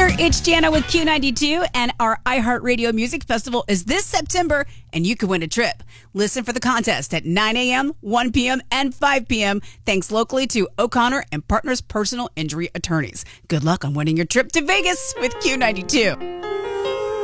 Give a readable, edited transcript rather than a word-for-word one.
there, it's Jana with Q92, and our iHeartRadio Music Festival is this September, and you can win a trip. Listen for the contest at 9 a.m., 1 p.m., and 5 p.m. Thanks locally to O'Connor and Partners Personal Injury Attorneys. Good luck on winning your trip to Vegas with Q92.